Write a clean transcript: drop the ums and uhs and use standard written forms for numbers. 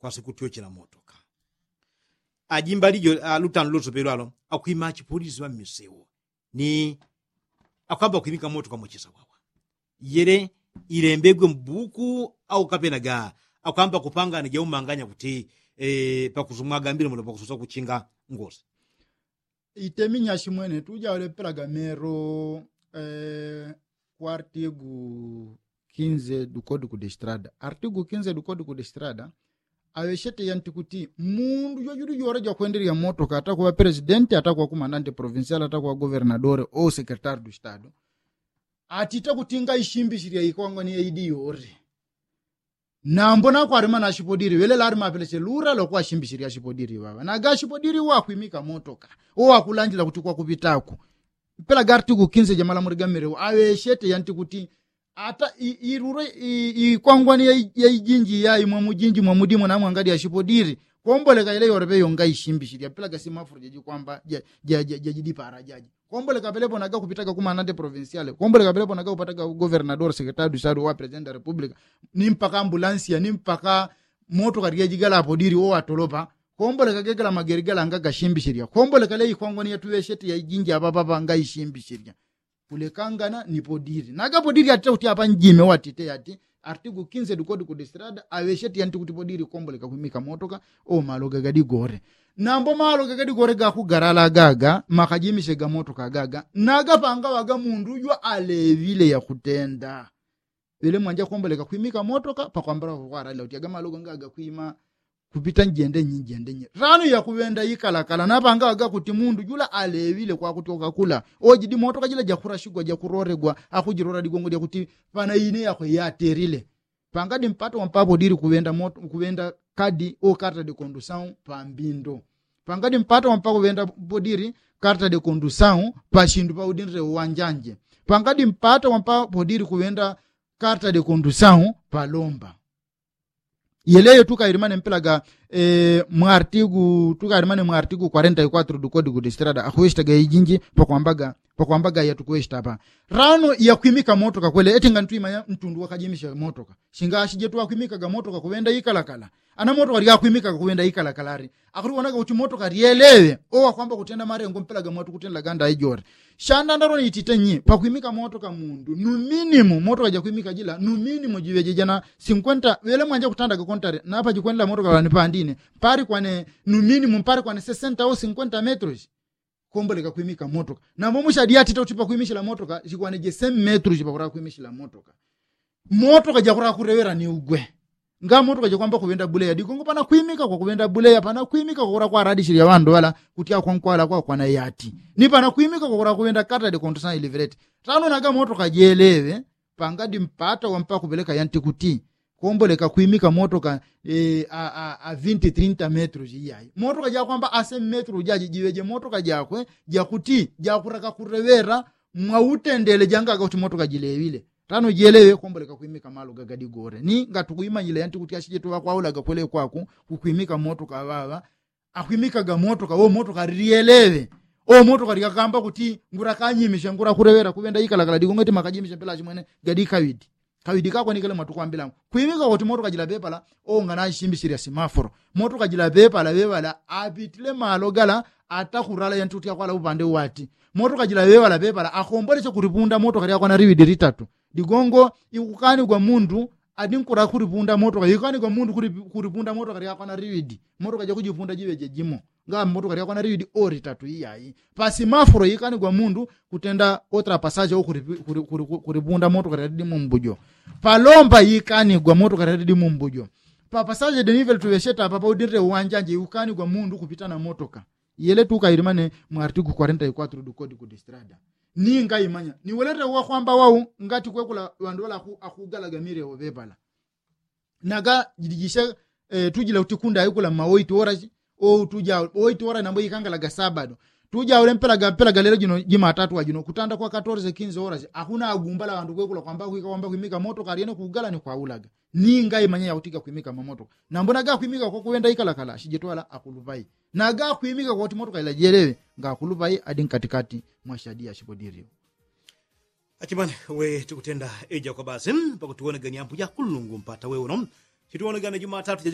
pasikutyo chila motoka ajimba lijo lutano loto pelwalo akuima chipolisi wa misewo ni akamba kuimika motoka mochisa wawa yere ilembegwe mbuku au kapenaga akamba kupanga ni jaumanganya kuti pakuzumwaga mbili mulo pakusosa kuchinga ngozi iteminya shimwene tuja ole pelaga mero kwa artigo 15 do Código de Estrada. Artigo 15 do Código de Estrada aweshete yantikuti mundu yojudu yore ja kwenderia motoka atakuwa presidente atakuwa comandante provincial atakuwa governador ou secretário do estado atita kutinga ishimbishiria ikongo ni idi yore nambona kwa rima na shipodiri wele lari mapelese lura lokwa shimbishiria shipodiri baba naga shipodiri wa kuimika motoka o akulanjila kutukwa kupitaku pela gartigu 15 jamala murigamere aweshete yantikuti ata irure ikwangwani ya ijinji ya imwe mujinji mwa mudimo na mwangadi ya shipodiri komboleka ile yorebe yonga ishimbishiria pela gasima furjeji kwamba jaji para jaji komboleka belepo naga kupitaka comandante provincial komboleka belepo naga kupataka governador secretary du estado wa president da republica ni mpaka ambulancia ni mpaka moto kariya jigala podiri o atolopa komboleka gegala magerigala ngaga shimbishiria komboleka le ikwangwani ya tuweshete ya ijinji ababa nga ishimbishiria kulekangana ni podiri naga podiri atita kuti apa njime watite ati artigo 15 do Código de Estrada aweshete yanti kuti podiri komboleka kuimika motoka o maloga gadi gore nambo maloga gadi gore ga kugarala gaga makajimishe ga motoka gaga naga panga waga mundu ywa alevile ya kutenda ile mwanja komboleka kuimika motoka pakwambara kwa rala utiaga maloga ngaga kuima kupita njende nyinjende rano ya kuwenda yikalakala napanga waga kuti mundu yula alevile kwa kutoka kula ojidi motoka jila jakura shigwa jakuroregwa akujirora digongo dia kuti pana ine yako yaterile pangadi mpato wampapo diri kuwenda kadi o carta de condução pambindo pangadi mpato wampapo kuwenda podiri carta de condução pashindu pa udinre wanjanje pangadi mpato wampapo podiri kuwenda carta de condução palomba yeleyo tukairimane mpelaga mu artigo 44 do Código de Estrada akweshtaga ijinji pakwambaga yatukweshta hapa rano ya kuimika motoka kwele etinga ntwima mtundu wakajimisha motoka shinga ashijetu akuimika ga motoka kuwenda ikalakala ana motoka ya kuimika kuwenda ikalakalari akuriwonaga uti motoka rielewe o kwamba kutenda marengo mpelaga moto kutenda ganda ijore shanda ndaro ititenyi pakuimika motoka mundu nu minimum motoka ja kuimika jila nu minimum jiweje jana 50 wele mwanja kutanda kontare na hapa jikwenda motoka wani pandine pari kwane nu minimum pari kwane 60 au 50 metros komboleka kuimika motoka na momusha diati tauti kuimisha la motoka jikwane je 100 metros pakura kuimisha la motoka jakura kurewera ni ugwe nga motoka jakwamba kuwenda buleya dikongo pana kuimika kwa kuwenda buleya pana kuimika kwa radishiri ya wando wala kutia kwa kwa na yati ni pana kuimika kwa kuwenda carta de condução livrete tano naga motoka jelewe pangadi mpata wampa kupeleka yanti kuti komboleka kuimika motoka a 20-30 metros yai motoka jakwamba ase metro jaji jiweje motoka jakwe jakuti jakuraka kurewera mwautendele janga kuti motoka jilewile tano jelewe komboleka kuimika malo gagadi gore ni ngatukuima yile yanti kuti ashijetu wakwaula gakwele kwaku kuimika motoka baba akuimika ga motoka o motoka rielewe o motoka rikakamba kuti ngura kanyimisha ngura kurewera kubenda ikalakala digongeti makajimisha pela chimwene gadi kawidi kako nikele matukwambila kuimika kuti motoka jila bepala o ngana shimbishiria simaforo motoka jila bepala abitile malo gala atakurala yanti kuti akwala upande wati motoka jila bepala akombolese kuripunda motoka yako na riwidi ritatu digongo ikukani kwa mundu adinkura kuripunda motoka ikani kwa mundu kuripunda motoka yako na riwidi motoka jako jipunda jiweje jimo nga motoka yako na riwidi ori tatu iyai pasi mafuro ikani kwa mundu kutenda otra passage au kuripunda motoka yadi mumbujo palomba ikani kwa motoka yadi mumbujo pa passage de nivel tuwesheta papa udire uwanjanje ikani kwa mundu kupitana motoka yele tukairimane mu artigo 44 do Código de Estrada ni nga imanya ni welete wa kwamba wao ngati kwekula wandola akugalaga mire obebala naga jidijisha tujila utikunda ayikula maoito horas o tuja 8 horas nambo ikangala ga sabado tuja ole mpela lero jino jima 3 wajino kutanda kwa 14-15 horas hakuna agumbala wandu kwekula kwamba kuimika moto kariene kugala ni kwa ulaga ni nga imanya ya utika kuimika mamoto na mbona ga kuimika kwa kuenda ikalakala shijetwala akuluvai na ga kuimika kwa moto kaila jelewe nga akuluvai adin katikati mwashadia shipodiri achimane we tukutenda eja kwa basi pakutuone gani ampu ya kulungu mpata we unom chituone gani Jumatatu